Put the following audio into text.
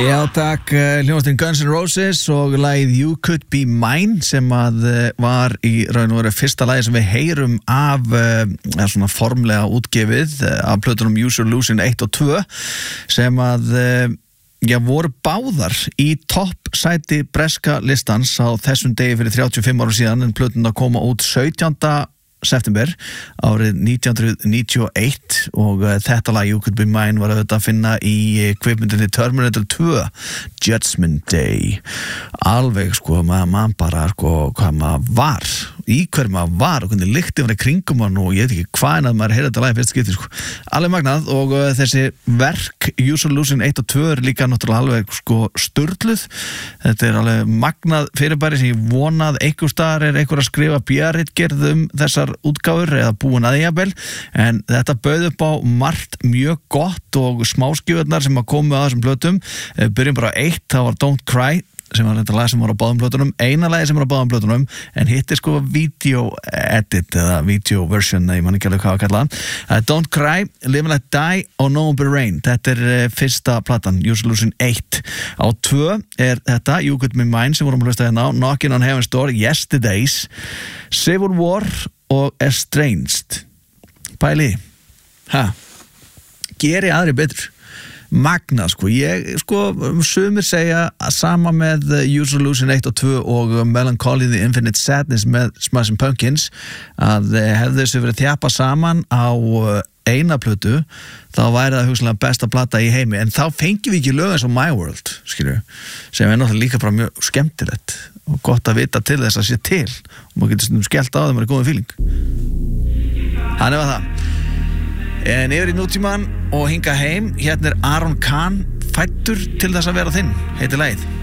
Já, takk, hljómsveitin Guns N' Roses og lagið You Could Be Mine sem að var í raun og veru fyrsta lagið sem við heyrum af svona formlega útgefið af plötunum Use Your Illusion 1 og 2 sem að voru báðar í toppsæti breska listans á þessum degi fyrir 35 ára síðan en plötun að koma út 17. september árið 1991 og þetta lag You Could Be Mine var auðvitað að finna í kvikmyndinni Terminator 2 Judgment Day alveg sko, maður bara sko, hvað maður var í hverju maður var og hvernig lykti var í kringum hann og ég veit ekki hvað en að maður heyrði þetta lag í fyrsta skipti sko. Alveg magnað og þessi verk Use Your Illusion 1 og 2 er líka náttúrulega alveg sko sturluð þetta er alveg magnað fyrirbæri sem ég vonað einhver staðar er einhver að skrifa bíaritgerð þessar útgáfur eða búin að jafnvel en þetta bauð upp á margt mjög gott og smáskjöfurnar sem að komu að þessum plötum byrjum bara á eitt, það var Don't Cry sem var þetta lag sem var á báðum plötunum eina lagi sem var á báðum plötunum en hitt er sko video edit eða video version, ég man ekki alveg hvað að kalla Don't Cry, Live and Let Die og No More Rain, þetta er fyrsta platan, Use Your Illusion 1 á 2 er þetta You Could Be Mine sem vorum að hlusta hérna á, Knocking on Heaven's Door Yesterdays, Civil War og Estranged pæli geri aðri betur magna sko, ég sko sumir segja að sama með Use Your Illusion 1 og 2 og Melancholy the Infinite Sadness með Smashing Pumpkins að hefðu þessu verið þjapa saman á eina plötu þá væri það hugsanlega besta plata í heimi en þá fengjum við ekki lög eins og My World skilju, sem er náttúrulega líka bara mjög skemmtilegt og gott að vita til þess að sé til og maður getur stundum skellt á þeim og er góðum feeling hann var það en yfir í nútíman og hinga heim hérna er Aron Kahn fæddur til þess að vera þinn heitir lagið